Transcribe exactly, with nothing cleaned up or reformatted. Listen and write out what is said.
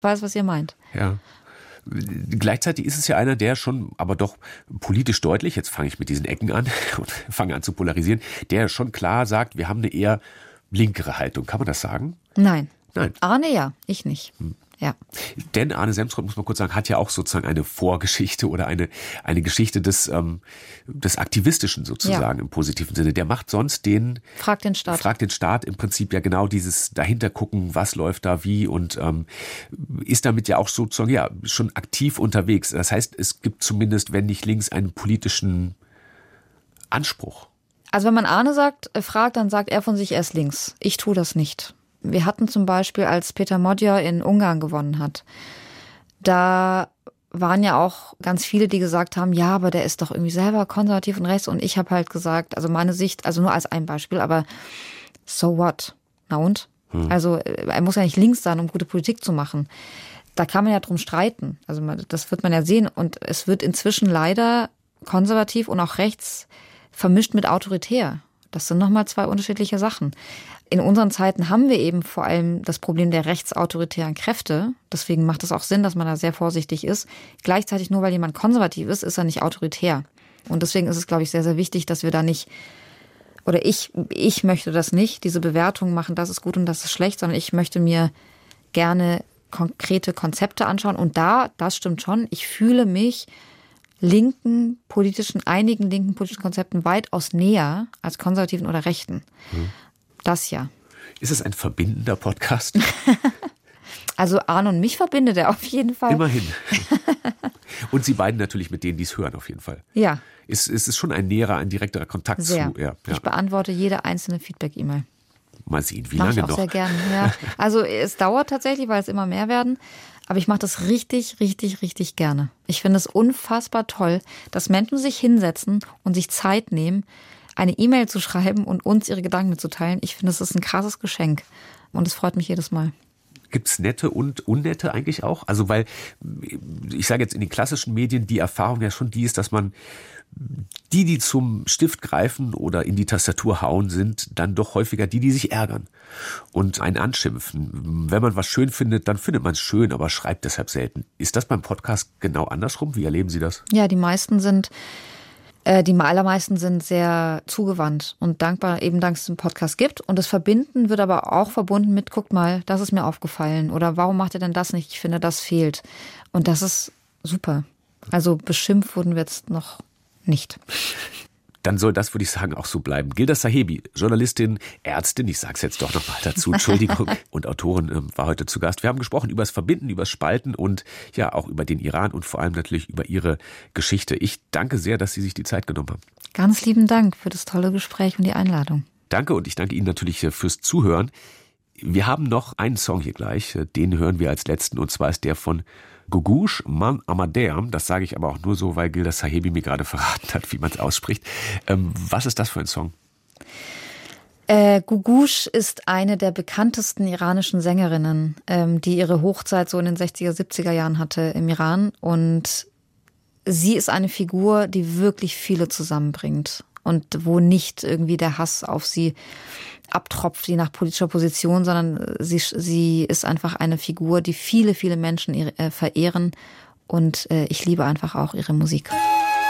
weiß, was ihr meint. Ja. Gleichzeitig ist es ja einer, der schon, aber doch politisch deutlich, jetzt fange ich mit diesen Ecken an und fange an zu polarisieren, der schon klar sagt, wir haben eine eher linkere Haltung. Kann man das sagen? Nein. Nein. Arne ja, ich nicht. Hm. Ja. Denn Arne Semsrott, muss man kurz sagen, hat ja auch sozusagen eine Vorgeschichte oder eine, eine Geschichte des, ähm, des Aktivistischen sozusagen ja. im positiven Sinne. Der macht sonst den... Fragt den Staat. Fragt den Staat im Prinzip ja genau dieses dahinter gucken, was läuft da wie und ähm, ist damit ja auch sozusagen ja schon aktiv unterwegs. Das heißt, es gibt zumindest, wenn nicht links, einen politischen Anspruch. Also wenn man Arne sagt, äh, fragt, dann sagt er von sich, er ist links. Ich tue das nicht. Wir hatten zum Beispiel, als Peter Magyar in Ungarn gewonnen hat, da waren ja auch ganz viele, die gesagt haben, ja, aber der ist doch irgendwie selber konservativ und rechts. Und ich habe halt gesagt, also meine Sicht, also nur als ein Beispiel, aber so what? Na und? Hm. Also er muss ja nicht links sein, um gute Politik zu machen. Da kann man ja drum streiten. Also das wird man ja sehen. Und es wird inzwischen leider konservativ und auch rechts vermischt mit autoritär. Das sind nochmal zwei unterschiedliche Sachen. In unseren Zeiten haben wir eben vor allem das Problem der rechtsautoritären Kräfte. Deswegen macht es auch Sinn, dass man da sehr vorsichtig ist. Gleichzeitig nur, weil jemand konservativ ist, ist er nicht autoritär. Und deswegen ist es, glaube ich, sehr, sehr wichtig, dass wir da nicht, oder ich, ich möchte das nicht, diese Bewertung machen, das ist gut und das ist schlecht, sondern ich möchte mir gerne konkrete Konzepte anschauen. Und da, das stimmt schon, ich fühle mich linken politischen, einigen linken politischen Konzepten weitaus näher als konservativen oder rechten. Hm. Das ja. Ist es ein verbindender Podcast? Also Arne und mich verbindet er auf jeden Fall. Immerhin. Und Sie beiden natürlich mit denen, die es hören, auf jeden Fall. Ja. Ist, ist es schon ein näherer, ein direkterer Kontakt Sehr. zu? Ja, ja. Ich beantworte jede einzelne Feedback-E-Mail. Mal sehen, wie mach lange ich auch noch? Sehr gerne. Ja. Also es dauert tatsächlich, weil es immer mehr werden. Aber ich mache das richtig, richtig, richtig gerne. Ich finde es unfassbar toll, dass Menschen sich hinsetzen und sich Zeit nehmen, eine E-Mail zu schreiben und uns ihre Gedanken mitzuteilen. Ich finde, es ist ein krasses Geschenk. Und es freut mich jedes Mal. Gibt's nette und unnette eigentlich auch? Also weil, ich sage jetzt in den klassischen Medien, die Erfahrung ja schon die ist, dass man die, die zum Stift greifen oder in die Tastatur hauen, sind dann doch häufiger die, die sich ärgern und einen anschimpfen. Wenn man was schön findet, dann findet man es schön, aber schreibt deshalb selten. Ist das beim Podcast genau andersrum? Wie erleben Sie das? Ja, die meisten sind, äh, die allermeisten sind sehr zugewandt und dankbar, eben dank es den Podcast gibt. Und das Verbinden wird aber auch verbunden mit, guckt mal, das ist mir aufgefallen. Oder warum macht ihr denn das nicht? Ich finde, das fehlt. Und das ist super. Also beschimpft wurden wir jetzt noch nicht. Dann soll das, würde ich sagen, auch so bleiben. Gilda Sahebi, Journalistin, Ärztin, ich sag's jetzt doch nochmal dazu, Entschuldigung, und Autorin, äh, war heute zu Gast. Wir haben gesprochen über das Verbinden, über das Spalten und ja auch über den Iran und vor allem natürlich über Ihre Geschichte. Ich danke sehr, dass Sie sich die Zeit genommen haben. Ganz lieben Dank für das tolle Gespräch und die Einladung. Danke und ich danke Ihnen natürlich fürs Zuhören. Wir haben noch einen Song hier gleich, den hören wir als letzten und zwar ist der von Gugush Man Amadeam, das sage ich aber auch nur so, weil Gilda Sahebi mir gerade verraten hat, wie man es ausspricht. Ähm, was ist das für ein Song? Äh, Gugush ist eine der bekanntesten iranischen Sängerinnen, ähm, die ihre Hochzeit so in den sechziger, siebziger Jahren hatte im Iran. Und sie ist eine Figur, die wirklich viele zusammenbringt und wo nicht irgendwie der Hass auf sie abtropft, je nach politischer Position, sondern sie, sie ist einfach eine Figur, die viele, viele Menschen äh, verehren und äh, ich liebe einfach auch ihre Musik.